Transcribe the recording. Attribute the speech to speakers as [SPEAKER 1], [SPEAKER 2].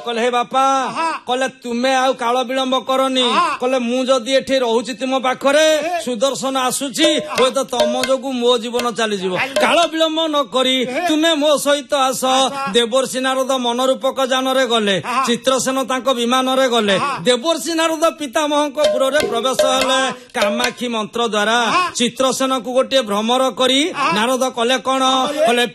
[SPEAKER 1] कहले हे बापा कहले तुम्हें आउ काल विलंब करनी कहले मु जदि एठी रहूची तुम पाखरे सुदर्शन आसुची हुए तो तम जोगु मो जीवन चली जीव काल विलंब न करी तुम्हें मो सहित आस देवर्षि नारद मनरूपक जान रे गले चित्रसेन तांको विमान रे गले देवर्षि नारद पितामहक पुर रे प्रवेश हेले कामाक्षी मंत्र द्वारा चित्रसेन को गोटे भ्रमर करी नारद कले कौन कहले